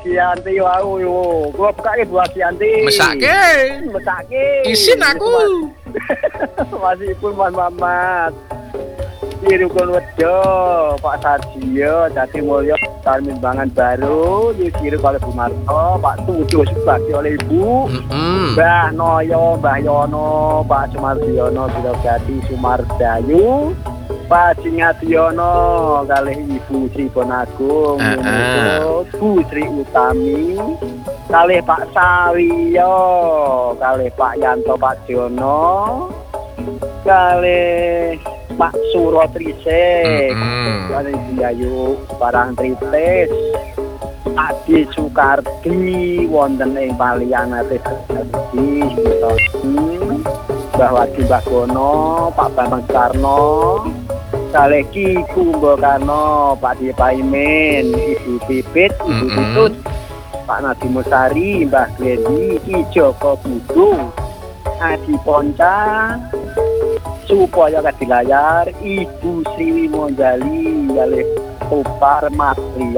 Gianti wau yo. Gua bukake buah Gianti. Mesake. Isin aku. Masih pun Mas. Irukun Wedo, Pak Sadio, Jati Mulyo, Tarmimbangan Baru, Yukiru Kale Bumarto, Pak Tujuh Subagi oleh Ibu, Mbah Noyo, Mbah Yono, Pak Sumardiono, Bilogati Sumardayu, Pak Jingadiono, kalih Ibu Sri Bonagung, Bu Sri Utami, kalih Pak Sawiyo, kalih Pak Yanto, Pak Jono, kalih Pak Suro Trise, kalih Biayu Barang Tritis, Adi Sukardi, wonten ing Palian ate Sukardi, Mbah Wadi Mbah Gono, Pak Bambang Karno, kalih Ki Kumbo Karno, Pak Di Paimin, Ibu Pipit, Ibu Tutut, Pak Nadi Musari, Mbah Glendi, Ki Joko Budung, Adi Ponca, supaya kadilayar Ibu Sri Monjali kalih Kopar Matri.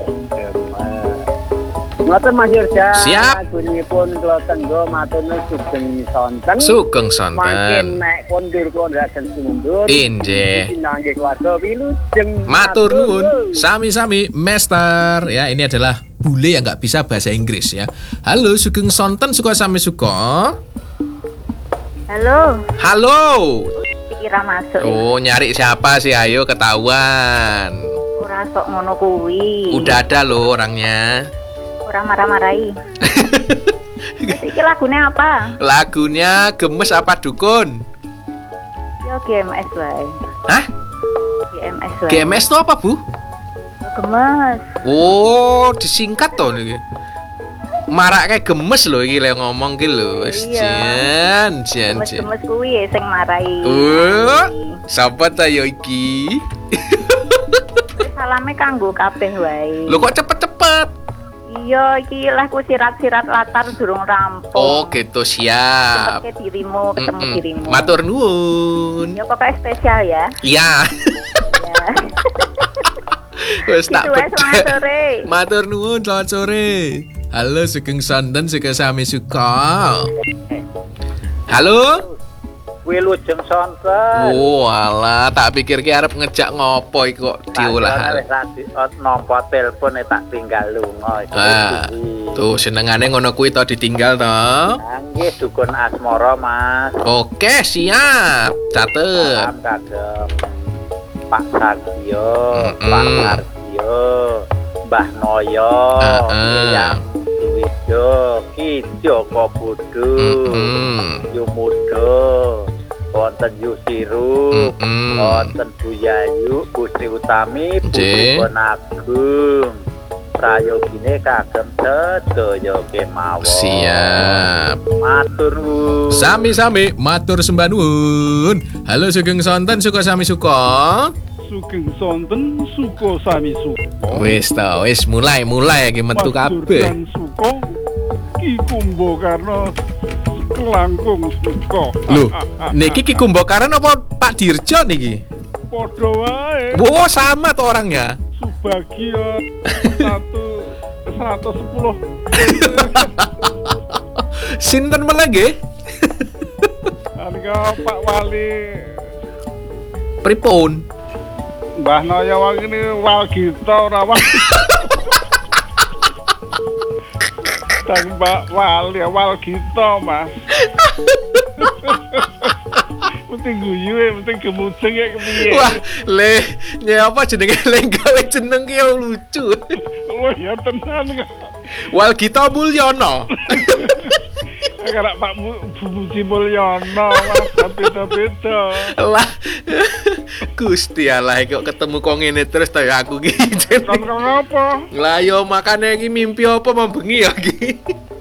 Ngoten Mas Yurja. Siap. Gunipun kula tenggo matur nuwun sonten. Sugeng sonten. Makin nek kondur kula ndaken mundur. Injih. Nangge keluarga wilujeng. Matur nuwun. Sami-sami Master. Ya, ini adalah bule yang nggak bisa bahasa Inggris ya. Halo, sugeng sonten suka sami suka. Halo. Halo. Kira masuk. Oh, nyari siapa sih? Ayo ketahuan. Ora sok ngono kuwi. Udah ada loh orangnya. Ora marah-marahi. Iki lagunya apa? Lagunya Gemes apa Dukun? Yo GMS wae. Hah? GMS wae. GMS itu apa, Bu? Gemes. Oh, disingkat toh nih. Marak kayak gemes loh iki lek ngomong ki lho. Jan. Gemes kuwi sing marahi. Sapa ta yo iki? Salame kanggo kabeh wae. Lho kok cepet-cepet? Iya, iki lahku sirat-sirat latar durung rampung. Oh, gitu siap. Ketemu dirimu. Matur nuwun. Ya pokoknya spesial ya. Iya. Wes tak sore. Matur nuwun, selamat sore. Halo, sugeng sonten suka sami suka. Halo. Wilujeng sonten. Oh, alah, tak pikir ki arep ngejak ngopo iki kok diolah. Nampa telepon tak tinggal lunga. Tuh senengane ngono kuwi to ditinggal to. Nggih dukun asmara, Mas. Oke, siap. Catet. Kagem Pak Sadio, Pak Ardio, Mbah Noyo, yang Wido, Ki Joko Budu, Yumudo, wonten Yusiru, wonten Buyayu, Gusti Utami, Budi Bonagung, prayogine kagem sedaya kemawon. Siap. Matur nuwun. Sami-sami matur sembah nuwun. Halo sugeng sonten suka sami suka. Sugeng sonten suka sami suka. Wis ta, wis mulai iki metu kabeh. Suka Ki Kumbakarna langkung suka. Lho, niki Ki Kumbakarna apa Pak Dirjo niki? Padha wae. Wo, sama tuh orangnya. Subagio 110. Sinten meneh nggih? Harga Pak Wali Pripun? Mbah Noya wangine Walgita ora wae. Dan Mbak Wali Walgita, Mas. Penting guyu, penting gemujeng ya kepiye. Wah, apa jenenge gawe jeneng ki lucu. Oh ya tenan kok. Walgita Mulyono. Karena Pak Budi Mulyono, Mas, beda-beda. Lah. Gusti Allah kok ketemu kok ngene terus ta aku ki. Kon apa? Lah yo makane iki mimpi apa mau bengi ya iki.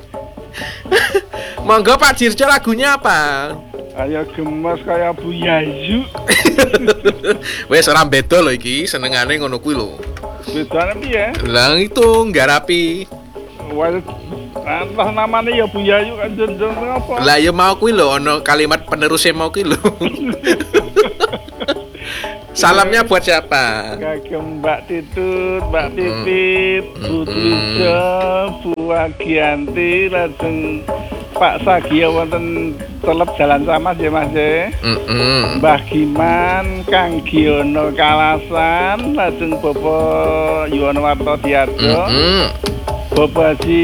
Monggo Pak Dirjo lagunya apa? Ayo gemes kaya Bu Yayu. Wes ora beda lho iki, senengane ngono kuwi lho. Bedane piye? Lah itu nggarapi. Wah, entah namanya ya Bu Yayu kan jeneng apa? Lah ya mau kuwi lho ana kalimat penerusnya mau kuwi lho. Salamnya buat siapa? Kagem Mbak Titut, Mbak Titit, Bu Trija, Bu Bu Agianti lajeng Pak Sagio wonten Telep Jalan Samas ya Mas ya. Mbah Giman, Kang Giono Kalasan, lajeng Bapak Yuwono Warto Diarjo. Bapak Haji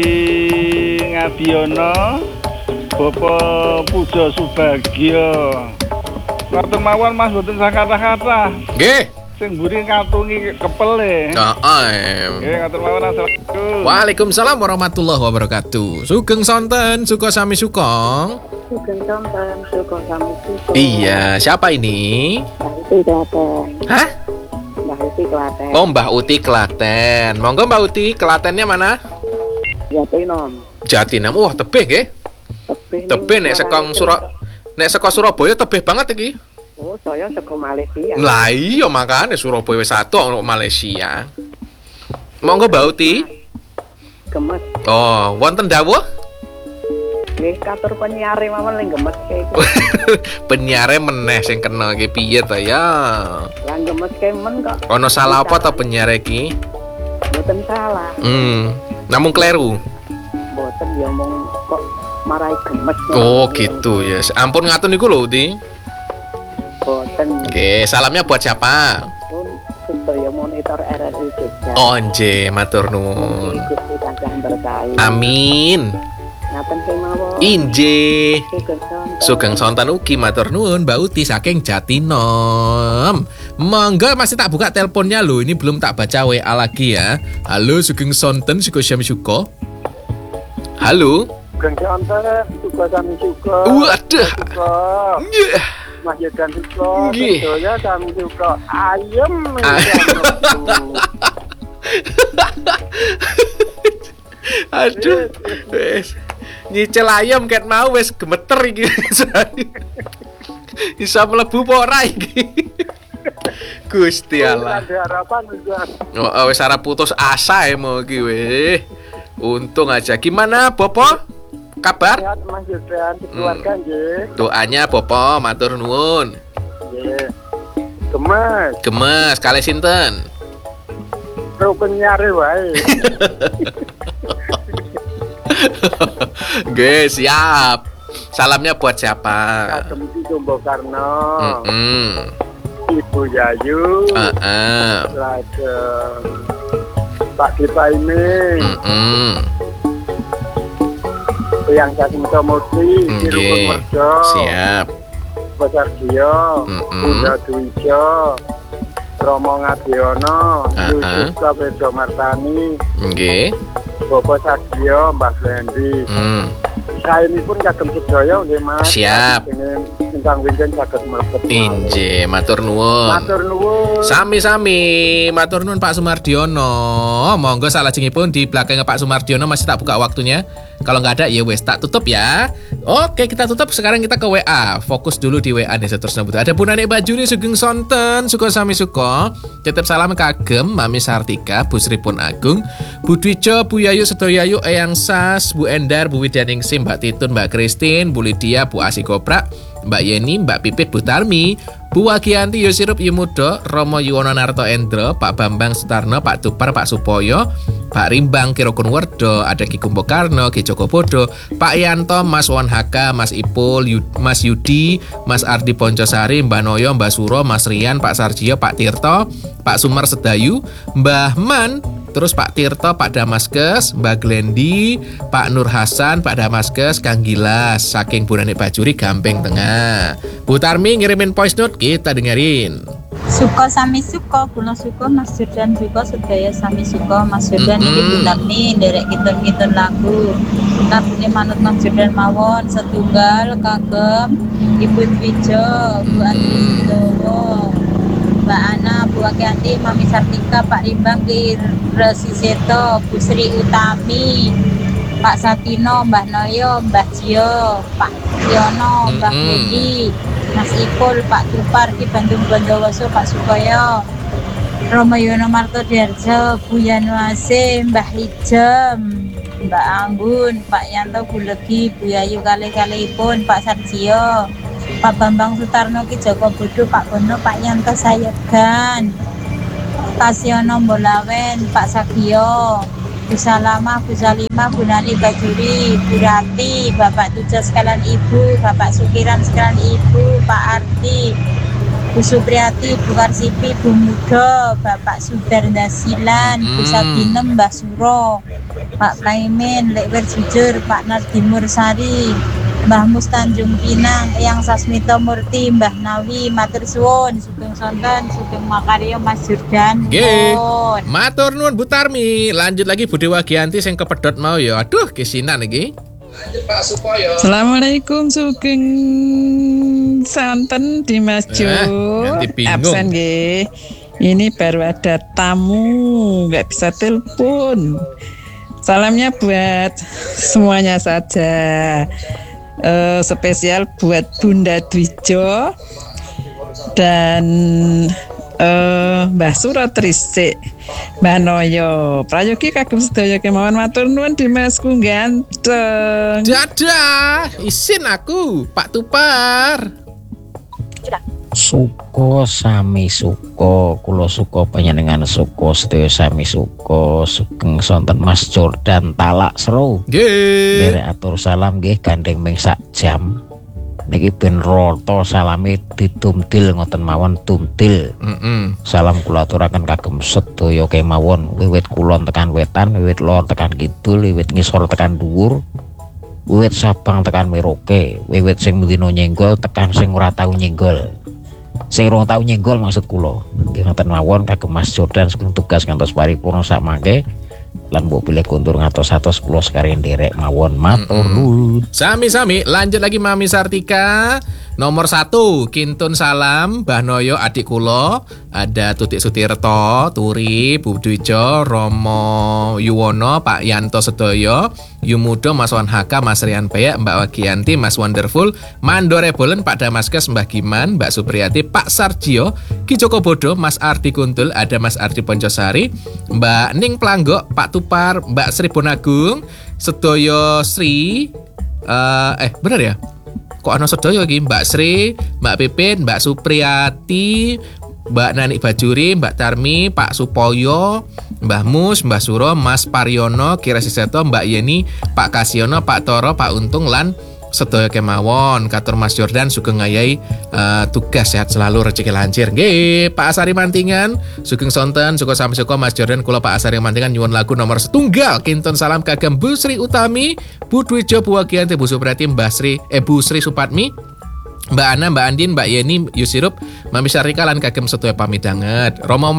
Ngadiono, Bapak Pujo Subagio. Ngoten mawon Mas boten sakata-kata. Nggih. Sing mburi ngatungi kepele. Nggih, ngoten mawon Assalamualaikum. Waalaikumsalam warahmatullahi wabarakatuh. Sugeng sonten, suka sami sukong. Sugeng sonten, suka sami suka. Iya, siapa ini? Mbak Uti Klaten. Hah? Mbak Uti Klaten. Oh, Mbah Uti Klaten. Monggo Mbah Uti, Klatennya mana? Jatinom. Jatinam. Wah, tebih nggih. Tebih nek saka Surabaya tebih banget iki. Oh, saya saka Malaysia. Lah iya makane Surabaya wis satu ono Malaysia. Monggo Mbah Uti. Gemes. Oh, wonten dawuh? Nggih katur penyiare mawon ling gemes iki. Penyiare meneh sing kena iki piye ta ya? Lah gemes ke men kok. Ono salah apa ta penyiare iki? Mboten salah. Namung kleru. Mboten ya mong kok marai gemes. Oh, gitu ya. Ampun ngaten niku lho, Uti. Boten. Oke, salamnya buat siapa? Pun sedaya monitor RRI Jogja. Onje, matur nuwun. Gusti tansah berkahi. Amin. Ngaten kemawon. Inje. Sugeng sonten. Sugeng sonten ugi matur nuwun Mbak Uti saking Jatinom. Monggo masih tak buka teleponnya loh. Ini belum tak baca WA lagi ya. Halo sugeng sonten suka syami suka. Halo. Sugeng sonten, suka sami suka. Waduh. Yeah. Mas Yedan suka, Nggih. sedaya sami suka. Ayem. Aduh. Wes. Nyicil ayam ket mau wis gemeter iki. Bisa mlebu apa ora iki? Gusti Allah. Ada harapan juga. Oh, wis arep putus asa emo iki weh. Untung aja. Gimana, Bopo? Kabar? Sehat Mas Yedan, keluarga nggih. Doanya Bopo, matur nuwun. Nggih. Gemes, Gemes kali sinten? pro penyiare wae. Nggih, siap. Salamnya buat siapa? Kagem iki Jombo Karno. Ibu Yayu. Lajeng Pak Dipaime. Yang Kasih Murti, Dirukun Merjo. Siap. Besar Dio, Bunda Dwijo, Romo Ngadiono, Yusuf Sabedo Martani, Nggih. Bobo Sagio, Mbah Glendi. Saya ini pun kagem sedaya nggih Mas. Siap. Tentang winten saged mlebet. Inje, matur nuwun. Matur nuwun. Sami-sami, matur nuwun Pak Sumardiono. Monggo salajengipun di belakang Pak Sumardiono masih tak buka waktunya. Kalau nggak ada ya wes tak tutup ya. Oke, kita tutup. Sekarang kita ke WA. Fokus dulu di WA nih seterusnya. Ada Bu Nanik Bajuri Sugeng Sonten, Suko Sami Suko. Titip salam kagem Mami Sartika, Bu Sripun Agung, Bu Dwijo, Bu Yayu Sedoyayu, Eyang Sas, Bu Endar, Bu Widyaningsih, Mbak Titun, Mbak Kristin, Bu Lydia, Bu Asi Koprak, Mbak Yeni, Mbak Pipit, Bu Tarmi, Bu Wagianti, Yosirup Yumudo, Romo Yuwono Narto Endro, Pak Bambang Sutarno, Pak Tupar, Pak Supoyo, Pak Rimbang, Kirokun Werdo, ada Ki Kumbo Karno, Ki Joko Bodo, Pak Yanto, Mas Wan Haka, Mas Ipul, Mas Yudi, Mas Ardi Poncosari, Mbak Noyo, Mbak Suro, Mas Rian, Pak Sarjio, Pak Tirto, Pak Sumar Sedayu, Mbah Man, terus Pak Tirto, Pak Damaskes, Mbak Glendi, Pak Nur Hasan, Pak Damaskes, Kang Gilas, saking Bu Nanik Bajuri, Gampeng Tengah. Bu Tarmi ngirimin voice note, kita dengerin. Suka sami suka, kula suka Mas Jordan suka, sedaya sami suka Mas Jordan iki ditakni nderek kitun-kitun lagu. Lagune manut Mas Jordan mawon setunggal kagem Ibu Dwijo, Bu Andi Dowo, Mbak Ana, Bu Wagianti, Mami Sartika, Pak Rimbang, Ki Resi Seto, Bu Sri Utami, Pak Satino, Mbah Noyo, Mbah Jio, Pak Yono, Mbah Dedi, Mas Ipul, Pak Tupar, Ki Bandung Bondowoso, Pak Sukoyo, Romo Yono Marto Diarjo, Bu Yanuase, Mbah Lijem, Mbak Anggun, Pak Yanto Bulegi, Bu Yayu kali-kalipun, Pak Sarjio, Pak Bambang Sutarno, Ki Joko Bodo, Pak Bono, Pak Yanto Sayegan, Kasiono Mbolawen, Pak Sagio, Bu Salama, Bu Salima, Bu Nani Bajuri, Bu Rati, Bapak Tuja sekalian Ibu, Bapak Sukiran sekalian Ibu, Pak Arti, Bu Supriyati, Bu Karsipi, Bu Mudo, Bapak Sudarda Silan, Bu Sabinem, Mbah Suro, Pak Kaimin, Lekwer Jujur, Pak Nardimur Sari, Mbah Mus Tanjung Pinang, Eyang Sasmito Murti, Mbah Nawi, Matur Suwun, Sugeng Sonten, Sugeng Makaryo, Mas Jordan. Nggih. Matur nuwun Bu Tarmi. Lanjut lagi Bu Dewa Gianti sing kepedhot mau ya. Aduh, kesinan iki. Lanjut Pak Supoyo. Assalamualaikum Sugeng Sonten di Mas Jo. Ganti bingung. Absen nggih. Ini baru ada tamu, nggak bisa telepon. Salamnya buat semuanya saja. Spesial buat Bunda Dwijo dan Mbah Suratrisik, Mbah Noyo, Prayogi kagem sedaya kemawon matur nuwun Dimas ku ganteng. Dadah, isin aku Pak Tupar. Suko sami suko, kulo suko panjenengan suko, sedaya sami suko, sugeng sonten Mas Jordan talak seru. Nggih. Derek atur salam nggih gandeng ming sak jam. Niki ben roto salame ditumtil ngoten mawon tumtil. Salam kula aturaken kagem sedaya kemawon, wiwit kulon tekan wetan, wiwit lor tekan kidul, wiwit ngisor tekan dhuwur. Wiwit Sabang tekan Merauke, wiwit sing mudino nyenggol tekan sing ora tau nyenggol. Sing rong tau nyenggol maksud kula. Nggih ngoten mawon kagem Mas Jordan sugeng tugas ngantos paripurna sak mangke. Lan mbok pilih kuntur ngatos-atos kula sekalian derek mawon matur nuwun. Sami-sami, lanjut lagi Mami Sartika. Nomor 1, Kintun salam Mbah Noyo adik kula, ada Tutik Sutirto, Turi, Bu Dwijo, Romo Yuwono, Pak Yanto Sedoyo, Yumudo, Mas Wan Haka, Mas Rian Peyek, Mbak Wagianti, Mas Wonderful, Mandore Bolen, Pak Damaskes, Mbah Giman, Mbak Supriyati, Pak Sarjio, Ki Joko Bodo, Mas Ardi Kuntul, ada Mas Ardi Poncosari, Mbak Ning Planggok, Pak Tupar, Mbak Sri Bonagung, Sedoyo Sri, bener ya? Kok ana sedaya iki Mbak Sri, Mbak Pipin, Mbak Supriyati, Mbak Nani Bajuri, Mbak Tarmi, Pak Supoyo, Mbah Mus, Mbah Suro, Mas Paryono, Kira Siseto, Mbak Yeni, Pak Kasiono, Pak Toro, Pak Untung lan sedaya kemawon. Katur Mas Jordan sugeng ngayahi tugas sehat selalu rezeki lancir. Nggih, Pak Asari Mantingan, sugeng sonten, suka sami suka Mas Jordan kula Pak Asari Mantingan nyuwun lagu nomor setunggal Kinton salam kagem Bu Sri Utami, Bu Dwijo, Bu Wagianti, Bu Supriyati, Bu Sri Supatmi, Mbak Ana, Mbak Andin, Mbak Yeni, Yusirup, Mami Syarika lan kagem sedaya pamidanget. Romo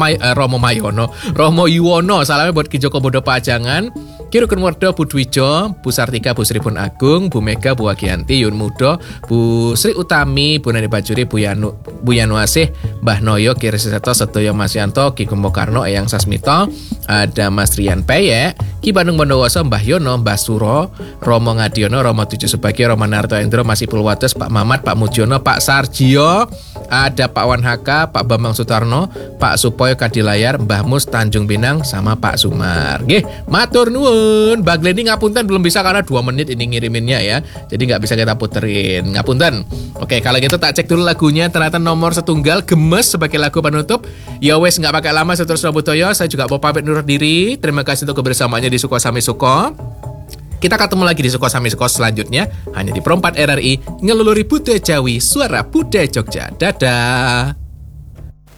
Yuwono, salamnya buat Ki Joko Bodo Pajangan, Ki Rukun Wardo, Bu Dwijo, Bu Sartika, Bu Sri Pun Agung, Bu Mega, Bu Wagianti, Yun Mudo, Bu Sri Utami, Bu Nani Bajuri, Bu Yanu Asih, Mbah Noyo, Ki Resiseto, Sedoyo Mas Yanto, Ki Gembo Karno, Eyang Sasmito, ada Mas Rian Peyek, Ki Bandung Bondowoso, Mbah Yono, Mbah Suro, Romo Ngadiono, Romo Tujuh Subagio, Romo Narto Endro, Mas Ipul Wates, Pak Mamat, Pak Mujono, Pak Sarjio, ada Pak Wan Haka, Pak Bambang Sutarno, Pak Supoyo Kadilayar, Mbah Mus Tanjung Pinang, sama Pak Sumar. Nggih, matur nuwun. Mbak Glendy ngapunten belum bisa karena 2 menit ini ngiriminnya ya. Jadi nggak bisa kita puterin. Ngapunten. Oke, kalau gitu tak cek dulu lagunya. Ternyata nomor setunggal Gemes sebagai lagu penutup. Ya wes nggak pakai lama, saya terus Butoyo. Saya juga mau pamit undur diri. Terima kasih untuk kebersamaannya di Suko Sami Suko. Kita ketemu lagi di Suko Sami Suko selanjutnya hanya di Pro 4 RRI ngeluluri budaya Jawi, suara budaya Jogja. Dadah.